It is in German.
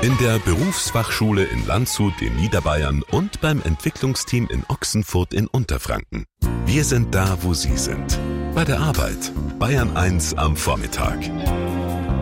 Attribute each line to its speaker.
Speaker 1: In der Berufsfachschule in Landshut in Niederbayern und beim Entwicklungsteam in Ochsenfurt in Unterfranken. Wir sind da, wo Sie sind. Bei der Arbeit. Bayern 1 am Vormittag.